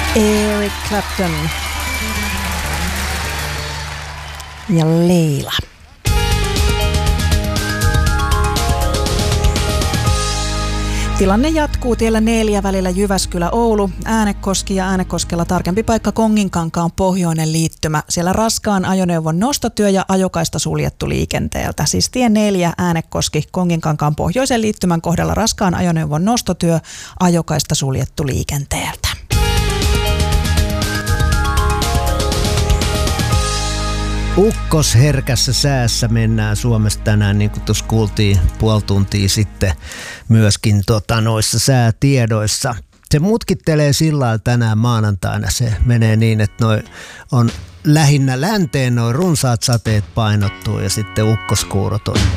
Eric Clapton ja Leila. Tilanne jatkuu tiellä 4 välillä Jyväskylä-Oulu, Äänekoski ja Äänekoskella tarkempi paikka Konginkankaan pohjoinen liittymä. Siellä raskaan ajoneuvon nostotyö ja ajokaista suljettu liikenteeltä. Siis tie 4 Äänekoski Konginkankaan pohjoisen liittymän kohdalla raskaan ajoneuvon nostotyö, ajokaista suljettu liikenteeltä. Ukkosherkässä säässä mennään Suomessa tänään, niin kuin tuossa kuultiin puoli tuntia sitten myöskin noissa säätiedoissa. Se mutkittelee sillä lailla tänään maanantaina. Se menee niin, että noi on lähinnä länteen, noi runsaat sateet painottuu ja sitten ukkoskuurot on